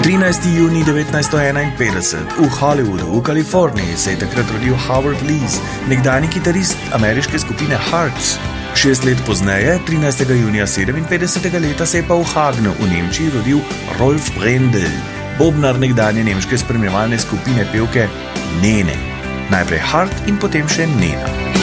13. junij 1951 v Hollywoodu v Kaliforniji se je takrat rodil Howard Lees, nekdanji kitarist ameriške skupine Hearts. 6 let pozneje, 13. junija 57. leta, se je pa v Hagnu v Nemčiji rodil Rolf Brendel, bobnar nekdanje nemške spremljevalne skupine pevke Nene. Najprej Hart in potem še Nena.